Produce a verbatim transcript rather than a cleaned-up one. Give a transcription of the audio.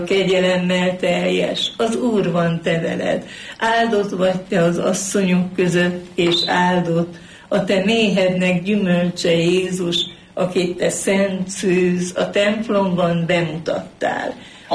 Kegyelemmel teljes, az Úr van te veled. Áldott vagy te az asszonyok között, és áldott a te méhednek gyümölcse Jézus, akit te szent szűz a templomban bemutattál.